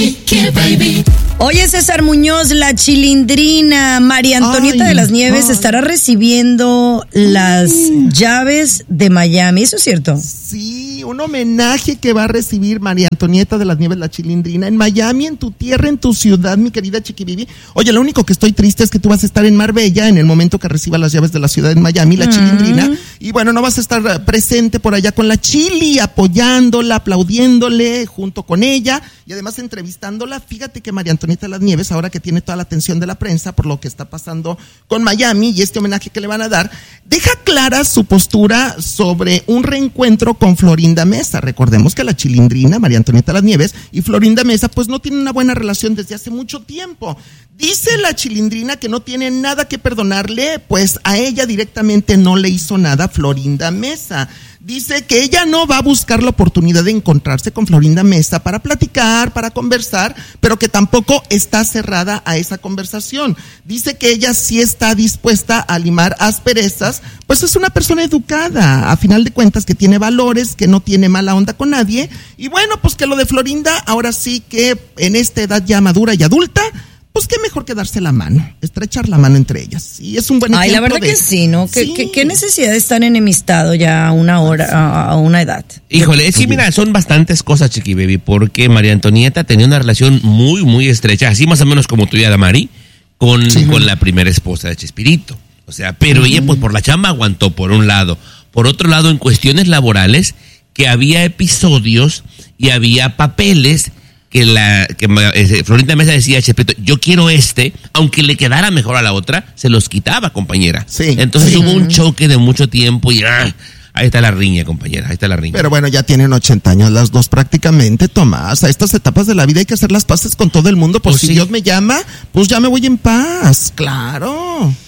Chiqui Baby. Oye, César Muñoz, la Chilindrina, María Antonieta de las Nieves estará recibiendo las llaves de Miami, ¿eso es cierto? Sí, un homenaje que va a recibir María Antonieta de las Nieves, la Chilindrina, en Miami, en tu tierra, en tu ciudad, mi querida Chiquibibi. Oye, lo único que estoy triste es que tú vas a estar en Marbella en el momento que reciba las llaves de la ciudad en Miami, la Chilindrina, y bueno, no vas a estar presente por allá con la Chili, apoyándola, aplaudiéndole junto con ella, y además entrevistándola. Fíjate que María Antonieta de las Nieves, ahora que tiene toda la atención de la prensa por lo que está pasando con Miami y este homenaje que le van a dar, deja clara su postura sobre un reencuentro con Florinda Mesa. Recordemos que la Chilindrina, María Antonieta de las Nieves, y Florinda Mesa pues no tienen una buena relación desde hace mucho tiempo. Dice la Chilindrina que no tiene nada que perdonarle, pues a ella directamente no le hizo nada Florinda Mesa. Dice que ella no va a buscar la oportunidad de encontrarse con Florinda Mesa para platicar, para conversar, pero que tampoco está cerrada a esa conversación. Dice que ella sí está dispuesta a limar asperezas, pues es una persona educada, a final de cuentas que tiene valores, que no tiene mala onda con nadie, y bueno, pues que lo de Florinda, ahora sí que en esta edad ya madura y adulta, pues qué mejor que darse la mano, estrechar la mano entre ellas. Y es un buen ejemplo. Ay, la verdad que sí, ¿no? Sí. ¿Qué necesidad de estar enemistado ya a una hora, a una edad? Híjole, es que mira, son bastantes cosas, Chiqui Baby, porque María Antonieta tenía una relación muy, muy estrecha, así más o menos como tú y Adamari, con la primera esposa de Chespirito. O sea, pero ella pues por la chamba aguantó, por un lado. Por otro lado, en cuestiones laborales, que había episodios y había papeles que Florinda Mesa decía a Chespirito, yo quiero aunque le quedara mejor a la otra, se los quitaba, compañera. Sí. Entonces hubo un choque de mucho tiempo y ahí está la riña, compañera, ahí está la riña. Pero bueno, ya tienen 80 años las dos prácticamente, Tomás. A estas etapas de la vida hay que hacer las paces con todo el mundo. Pues si Dios me llama, pues ya me voy en paz. Claro.